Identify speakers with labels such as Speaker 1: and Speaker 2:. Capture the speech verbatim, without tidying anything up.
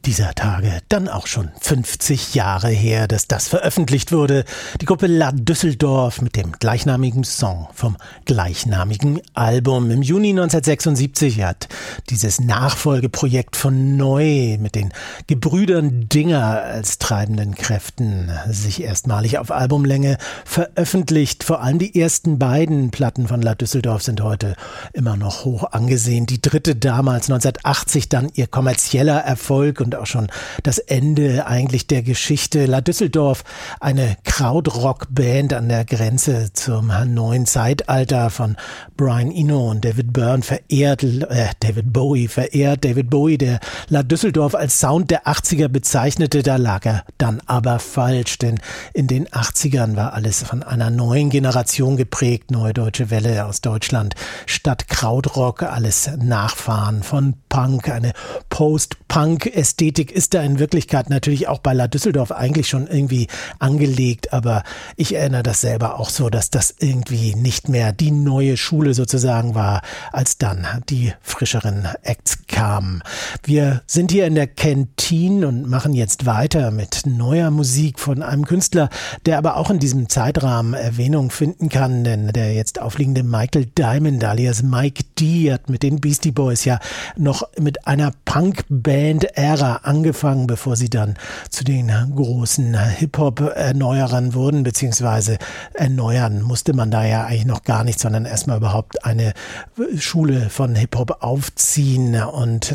Speaker 1: dieser Tage dann auch schon fünfzig Jahre her, dass das veröffentlicht wurde. Die Gruppe La Düsseldorf mit dem gleichnamigen Song vom gleichnamigen Album. Im Juni neunzehnhundertsechsundsiebzig hat dieses Nachfolgeprojekt von Neu mit den Gebrüdern Dinger als treibenden Kräften sich erstmalig auf Albumlänge veröffentlicht. Vor allem die ersten beiden Platten von La Düsseldorf sind heute immer noch hoch angesehen. Die dritte damals neunzehnhundertachtzig dann ihr kommerzieller Erfolg und auch schon das Ende eigentlich der Geschichte. La Düsseldorf, eine Krautrock-Band an der Grenze zum neuen Zeitalter, von Brian Eno und David Byrne verehrt, äh, David Bowie verehrt. David Bowie, der La Düsseldorf als Sound der achtziger bezeichnete, da lag er dann aber falsch, denn in den achtzigern war alles von einer neuen Generation geprägt. Neue Deutsche Welle aus Deutschland statt Krautrock, alles Nachfahren von Punk, eine Post-Punk-Ästhetik ist da in Wirklichkeit natürlich auch bei La Düsseldorf eigentlich schon irgendwie angelegt, aber ich erinnere das selber auch so, dass das irgendwie nicht mehr die neue Schule sozusagen war, als dann die frischeren Acts kamen. Wir sind hier in der Kantine und machen jetzt weiter mit neuer Musik von einem Künstler, der aber auch in diesem Zeitrahmen Erwähnung finden kann, denn der jetzt aufliegende Michael Diamond alias Mike D hat mit den Beastie Boys ja noch mit einer Punk-Band-Ära angefangen, bevor sie dann zu den großen Hip-Hop-Erneuerern wurden, beziehungsweise erneuern musste man da ja eigentlich noch gar nicht, sondern erstmal überhaupt eine Schule von Hip-Hop aufziehen, und